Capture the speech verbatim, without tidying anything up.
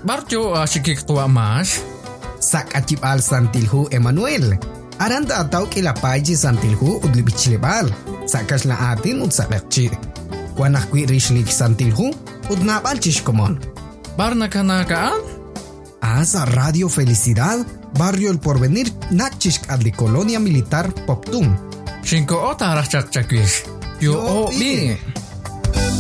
barjo asikik tua mas. Sak acip al santilhu Emmanuel. Aranda atau kilapaji santilhu udli bichlebal. Sakas la atin ud sabakci. Wanah kwi rishlik santilhu ud nabal chishkomon. Barna kanakaan? Asa Radio Felicidad, Barrio El Porvenir, Nachishk adli Colonia Militar Poptum. Shinko ota arachak chakwish. Yo o bi.